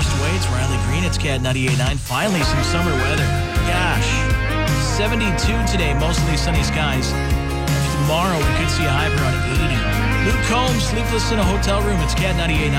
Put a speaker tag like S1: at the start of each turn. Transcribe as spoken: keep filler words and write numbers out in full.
S1: Forest Way. It's Riley Green. It's Cat ninety-eight point nine. Finally, some summer weather. Gosh. seventy-two today, mostly sunny skies. Tomorrow, we could see a high of around eighty. Luke Combs, sleepless in a hotel room. It's Cat ninety-eight point nine.